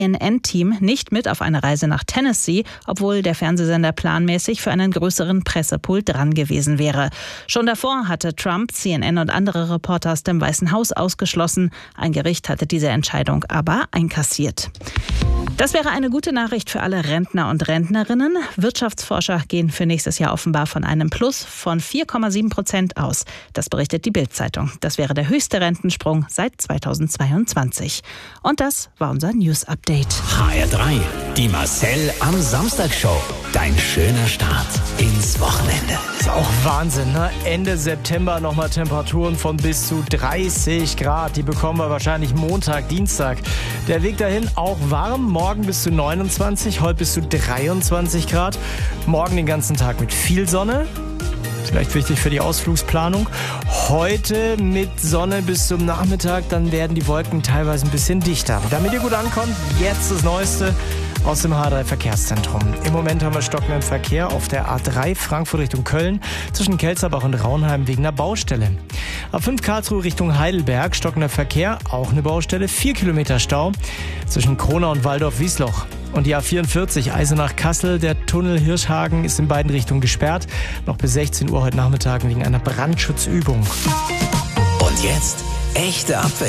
CNN-Team nicht mit auf eine Reise nach Tennessee, obwohl der Fernsehsender planmäßig für einen größeren Pressepult dran gewesen wäre. Schon davor hatte Trump CNN und andere Reporter aus dem Weißen Haus ausgeschlossen. Ein Gericht hatte diese Entscheidung aber einkassiert. Das wäre eine gute Nachricht für alle Rentner und Rentnerinnen. Wirtschaftsforscher gehen für nächstes Jahr offenbar von einem Plus von 4,7% aus. Das berichtet die Bild-Zeitung. Das wäre der höchste Rentensprung seit 2022. Und das war unser News-Update. HR3, die Marcel am Samstag-Show. Dein schöner Start ins Wochenende. Ist auch Wahnsinn, ne? Ende September nochmal Temperaturen von bis zu 30 Grad. Die bekommen wir wahrscheinlich Montag, Dienstag. Der Weg dahin auch warm. Morgen bis zu 29, heute bis zu 23 Grad. Morgen den ganzen Tag mit viel Sonne. Vielleicht wichtig für die Ausflugsplanung. Heute mit Sonne bis zum Nachmittag, dann werden die Wolken teilweise ein bisschen dichter. Damit ihr gut ankommt, jetzt das Neueste aus dem HR3 Verkehrszentrum. Im Moment haben wir stockenden Verkehr auf der A3 Frankfurt Richtung Köln zwischen Kelzerbach und Raunheim wegen einer Baustelle. A5 Karlsruhe Richtung Heidelberg, stockender Verkehr, auch eine Baustelle, 4 Kilometer Stau zwischen Kronau und Waldorf-Wiesloch. Und die A44 Eisenach-Kassel, der Tunnel Hirschhagen ist in beiden Richtungen gesperrt. Noch bis 16 Uhr heute Nachmittag wegen einer Brandschutzübung. Und jetzt echte Abwechslung.